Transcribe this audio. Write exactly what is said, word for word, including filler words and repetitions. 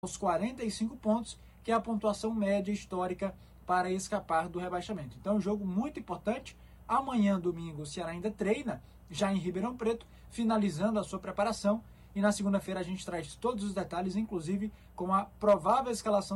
aos quarenta e cinco pontos, que é a pontuação média histórica para escapar do rebaixamento. Então, um jogo muito importante. Amanhã, domingo, o Ceará ainda treina, já em Ribeirão Preto, finalizando a sua preparação. E na segunda-feira a gente traz todos os detalhes, inclusive com a provável escalação